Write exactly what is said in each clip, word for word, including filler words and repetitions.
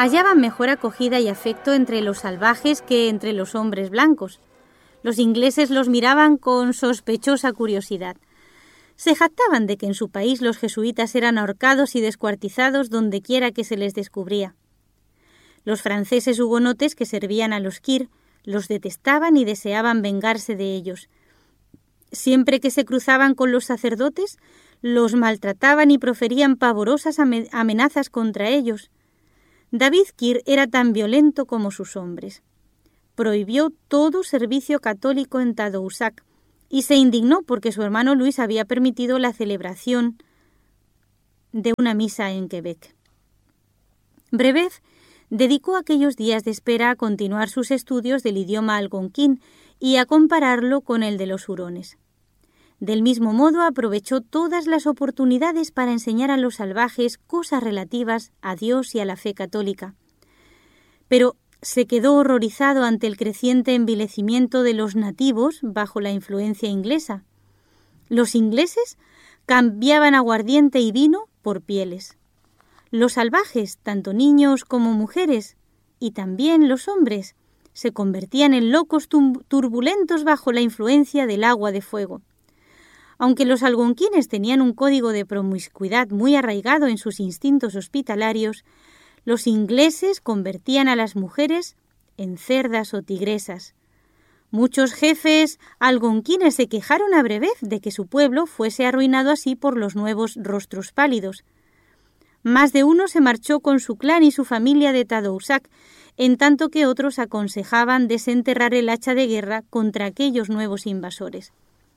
hallaban mejor acogida y afecto entre los salvajes que entre los hombres blancos. Los ingleses los miraban con sospechosa curiosidad. Se jactaban de que en su país los jesuitas eran ahorcados y descuartizados dondequiera que se les descubría. Los franceses hugonotes que servían a los Kir los detestaban y deseaban vengarse de ellos. Siempre que se cruzaban con los sacerdotes, los maltrataban y proferían pavorosas amenazas contra ellos. David Kir era tan violento como sus hombres. Prohibió todo servicio católico en Tadoussac y se indignó porque su hermano Luis había permitido la celebración de una misa en Quebec. Brebeuf dedicó aquellos días de espera a continuar sus estudios del idioma algonquín y a compararlo con el de los hurones. Del mismo modo aprovechó todas las oportunidades para enseñar a los salvajes cosas relativas a Dios y a la fe católica. Pero se quedó horrorizado ante el creciente envilecimiento de los nativos bajo la influencia inglesa. Los ingleses cambiaban aguardiente y vino por pieles. Los salvajes, tanto niños como mujeres, y también los hombres, se convertían en locos turbulentos bajo la influencia del agua de fuego. Aunque los algonquines tenían un código de promiscuidad muy arraigado en sus instintos hospitalarios, los ingleses convertían a las mujeres en cerdas o tigresas. Muchos jefes algonquines se quejaron a Brebeuf de que su pueblo fuese arruinado así por los nuevos rostros pálidos. Más de uno se marchó con su clan y su familia de Tadoussac, en tanto que otros aconsejaban desenterrar el hacha de guerra contra aquellos nuevos invasores.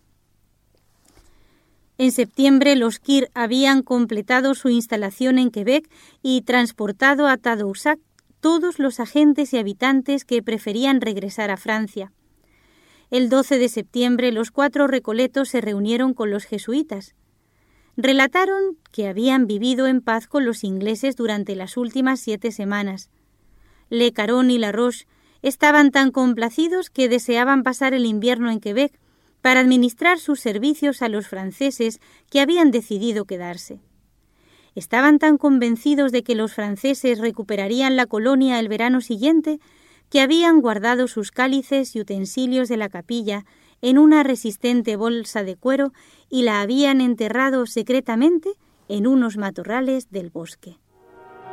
En septiembre los Kir habían completado su instalación en Quebec y transportado a Tadoussac todos los agentes y habitantes que preferían regresar a Francia. El doce de septiembre los cuatro recoletos se reunieron con los jesuitas. Relataron que habían vivido en paz con los ingleses durante las últimas siete semanas. Le Caron y Laroche estaban tan complacidos que deseaban pasar el invierno en Quebec para administrar sus servicios a los franceses que habían decidido quedarse. Estaban tan convencidos de que los franceses recuperarían la colonia el verano siguiente que habían guardado sus cálices y utensilios de la capilla en una resistente bolsa de cuero y la habían enterrado secretamente en unos matorrales del bosque.